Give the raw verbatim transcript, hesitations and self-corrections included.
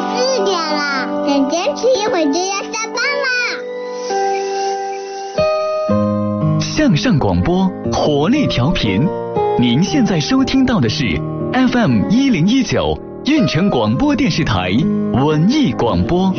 四点了，再坚持一会就要下班啦。 向上广播，活力调频。您现在收听到的是 F M 一零一九运城广播电视台文艺广播。